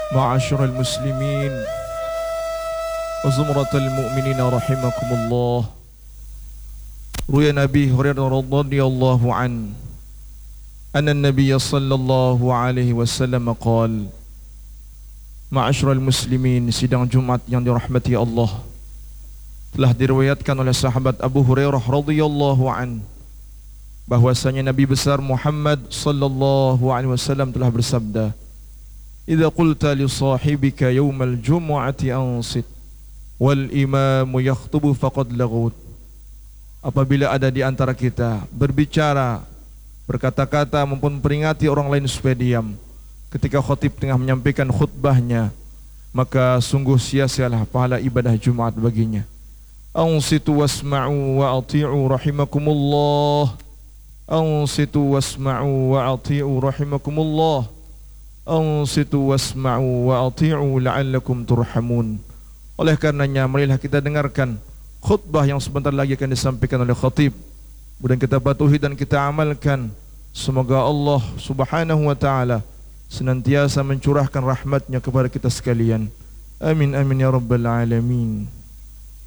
معاشر المسلمين وزمرة المؤمنين رحمكم الله. روي عن أبي هريرة رضي الله عنه أن النبي صلى الله عليه وسلم قال: معاشر المسlimin, sidang Jumat yang dirahmati Allah, telah diriwayatkan oleh sahabat Abu Hurairah radhiyallahu an bahwasanya Nabi besar Muhammad sallallahu alaihi wasallam telah bersabda: "Idza qulta li sahibika yaumal jumu'ati ansit wal imamu yakhutubu faqad laghut." Apabila ada di antara kita berbicara, berkata-kata maupun peringati orang lain supaya diam ketika khatib tengah menyampaikan khutbahnya, maka sungguh sia-sialah pahala ibadah Jumat baginya. Ansitu wasma'u wa ati'u rahimakumullah. Ansitu wasma'u wa ati'u rahimakumullah. Ansitu wasma'u wa ati'u la'allakum turhamun. Oleh karenanya marilah kita dengarkan khutbah yang sebentar lagi akan disampaikan oleh khatib, kemudian kita patuhi dan kita amalkan. Semoga Allah subhanahu wa ta'ala senantiasa mencurahkan rahmatnya kepada kita sekalian. Amin amin ya rabbal alamin.